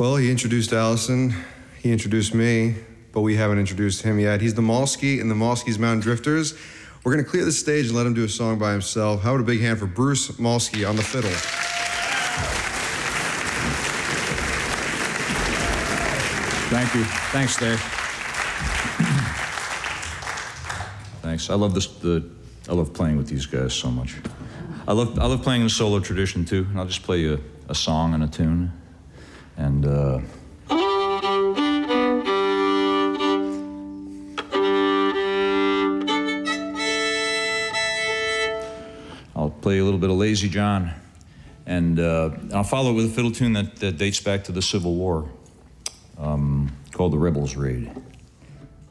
Well, he introduced Allison, he introduced me, but we haven't introduced him yet. He's the Malski and the Malski's Mountain Drifters. We're going to clear the stage and let him do a song by himself. How about a big hand for Bruce Malski on the fiddle? Thank you. Thanks, Dave. Thanks. I love this. I love playing with these guys so much. I love playing in a solo tradition too. And I'll just play you a song and a tune, and I'll play a little bit of Lazy John, and I'll follow it with a fiddle tune that dates back to the Civil War, called The Rebels Raid.